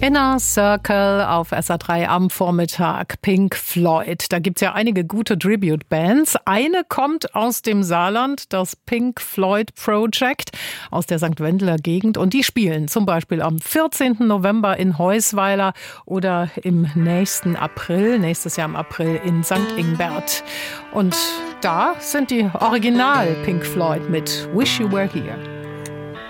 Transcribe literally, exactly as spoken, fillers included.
Inner Circle auf S A drei am Vormittag. Pink Floyd. Da gibt's ja einige gute Tribute-Bands. Eine kommt aus dem Saarland, das Pink Floyd Project aus der Sankt Wendeler Gegend. Und die spielen zum Beispiel am vierzehnten November in Heusweiler oder im nächsten April, nächstes Jahr im April in Sankt Ingbert. Und da sind die Original Pink Floyd mit Wish You Were Here.